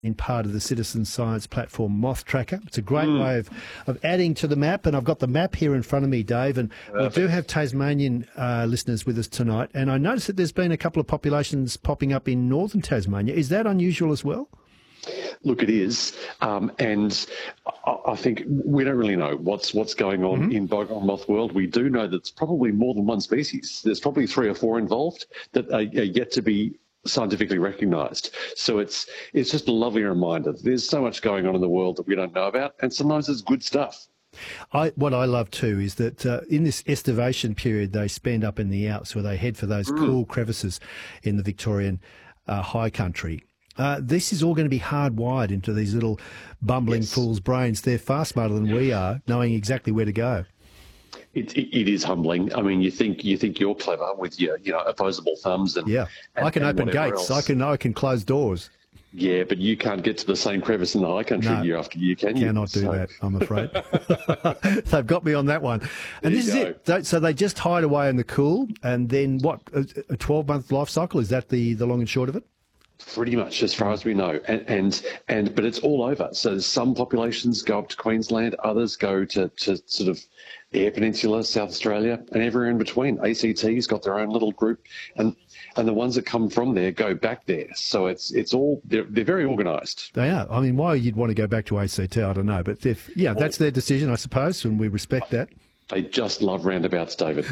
in part of the citizen science platform Moth Tracker. It's a great way of adding to the map, and I've got the map here in front of me, Dave, and we do have Tasmanian listeners with us tonight, and I noticed that there's been a couple of populations popping up in northern Tasmania. Is that unusual as well? Look, it is, and I think we don't really know what's going on in bogong moth world. We do know that it's probably more than one species. There's probably 3 or 4 involved that are yet to be scientifically recognised. So it's just a lovely reminder. There's so much going on in the world that we don't know about, and sometimes it's good stuff. What I love too is that in this estivation period they spend up in the Alps, where they head for those cool crevices in the Victorian high country. This is all going to be hardwired into these little bumbling fools' brains. They're far smarter than we are, knowing exactly where to go. It is humbling. I mean, you think you're clever with your opposable thumbs and I can open gates. Else. I can close doors. Yeah, but you can't get to the same crevice in the high country year after year, can you? Cannot do that, I'm afraid. They've got me on that one. And this is it. So they just hide away in the cool, and then what? A 12-month life cycle? Is that the long and short of it? Pretty much, as far as we know, but it's all over. So some populations go up to Queensland, others go to sort of the Eyre Peninsula, South Australia, and everywhere in between. ACT's got their own little group, and the ones that come from there go back there. So it's all they're very organised. They are. I mean, why you'd want to go back to ACT, I don't know, but that's their decision, I suppose, and we respect that. They just love roundabouts, David.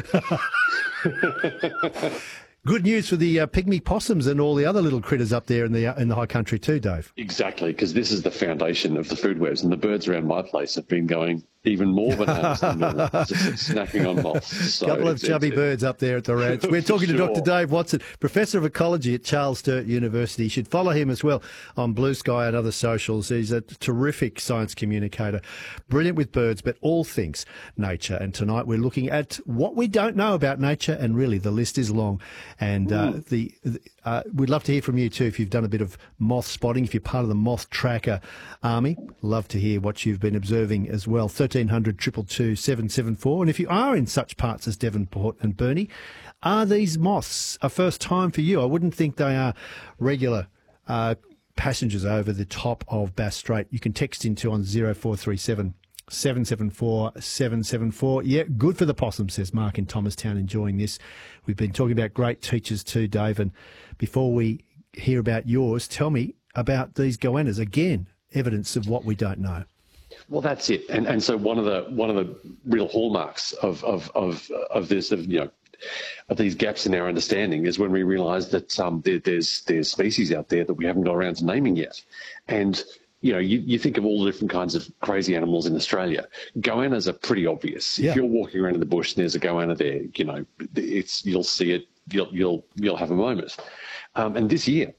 Good news for the pygmy possums and all the other little critters up there in the high country too, Dave. Exactly, because this is the foundation of the food webs, and the birds around my place have been going even more bananas than normal, just snacking on moths. So couple of chubby birds up there at the ranch. We're talking to Dr. Dave Watson, Professor of Ecology at Charles Sturt University. You should follow him as well on Blue Sky and other socials. He's a terrific science communicator, brilliant with birds, but all things nature. And tonight we're looking at what we don't know about nature, and really the list is long. And we'd love to hear from you too if you've done a bit of moth spotting, if you're part of the Moth Tracker Army. Love to hear what you've been observing as well. 1300 222 774. And if you are in such parts as Devonport and Burnie, are these moths a first time for you? I wouldn't think they are regular passengers over the top of Bass Strait. You can text into on 0437 774 774. Yeah, good for the possum, says Mark in Thomastown, enjoying this. We've been talking about great teachers too, Dave, and before we hear about yours, tell me about these goannas. Again, evidence of what we don't know. Well, that's it, and so one of the real hallmarks of this, of these gaps in our understanding, is when we realise that there's species out there that we haven't got around to naming yet, and you think of all the different kinds of crazy animals in Australia. Goannas are pretty obvious. If you're walking around in the bush and there's a goanna there, you'll see it. You'll have a moment. And this year,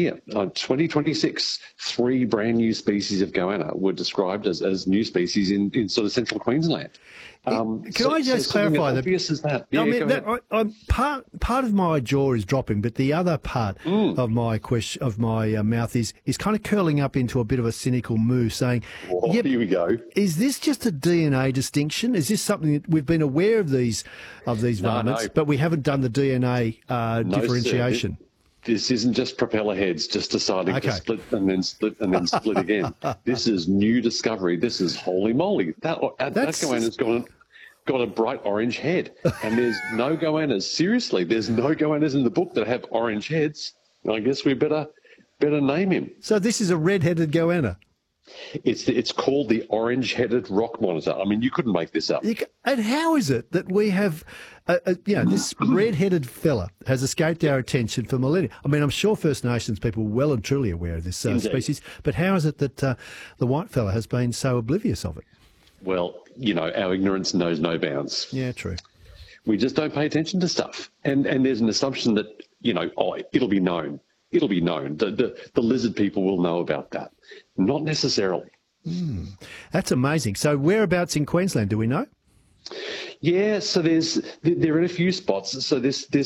2026, 3 brand new species of goanna were described as new species in sort of central Queensland. Can I just clarify that? Obvious as that. Yeah, I mean, part of my jaw is dropping, but the other part of my mouth is kind of curling up into a bit of a cynical moo, saying, here we go. Is this just a DNA distinction? Is this something that we've been aware of these varmints, but we haven't done the DNA differentiation? Sir. This isn't just propeller heads just deciding to split and then split again. This is new discovery. This is holy moly. That goanna's got a bright orange head, and there's no goannas. Seriously, there's no goannas in the book that have orange heads. I guess we better name him. So this is a red-headed goanna. It's called the orange-headed rock monitor. I mean, you couldn't make this up. And how is it that we have, this red-headed fella has escaped our attention for millennia? I mean, I'm sure First Nations people are well and truly aware of this species, but how is it that the white fella has been so oblivious of it? Well, our ignorance knows no bounds. Yeah, true. We just don't pay attention to stuff. And there's an assumption that, it'll be known. It'll be known. The lizard people will know about that. Not necessarily. That's amazing. So whereabouts in Queensland do we know? Yeah, so they're in a few spots. So there's 3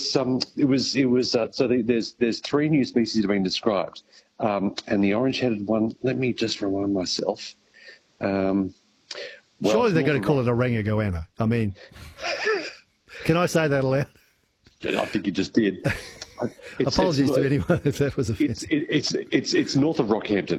new species that have been described, and the orange-headed one. Let me just remind myself. Surely they're going to call it a Ranger goanna. I mean, can I say that aloud? I think you just did. Apologies to anyone if that was offensive. It's north of Rockhampton.